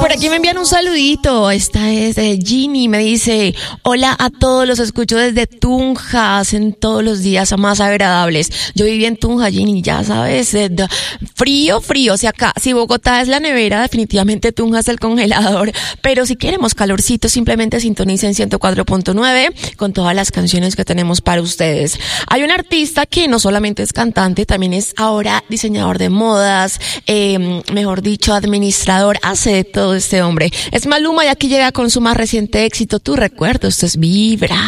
Por aquí me envían un saludito. Esta es Ginny, me dice: hola a todos, los escucho desde Tunja, hacen todos los días más agradables. Yo viví en Tunja, Ginny, ya sabes, frío, o sea, acá, si Bogotá es la nevera, definitivamente Tunja es el congelador, pero si queremos calorcito, simplemente sintonicen 104.9 con todas las canciones que tenemos para ustedes. Hay un artista que no solamente es cantante, también es ahora diseñador de modas, mejor dicho, administrador, hace de todo este hombre. Es Maluma y aquí llega con su más reciente éxito, Tu Recuerdo. Esto es Vibra.